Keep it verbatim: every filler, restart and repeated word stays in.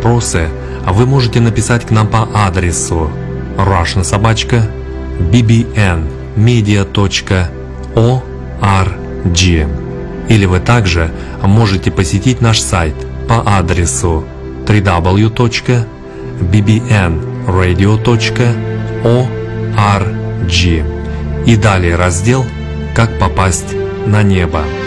вопросы вы можете написать к нам по адресу russian собака би би эн медиа точка орг. Или вы также можете посетить наш сайт по адресу дабл ю дабл ю дабл ю точка би би эн радио точка орг и далее раздел «Как попасть на небо».